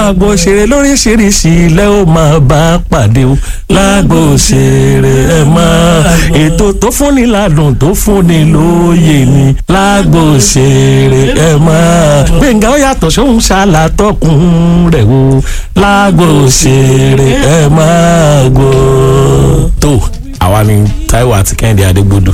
àgbo òṣèré lóríṣiríṣi ilẹ̀ ó máa bá pàdé o lágbo òṣèré ẹ máa ètò tó fúnni ládùn tó fúnni lóye ni lágbo òṣèré ẹ máa Gbénga ó yàtọ̀ sóhun ṣàlàtọ̀kùn rẹ̀ o lágbo òṣèré ẹ máa gbọ́. tó àwa ni Táíwò àti Kẹ́hìndé Adégbodò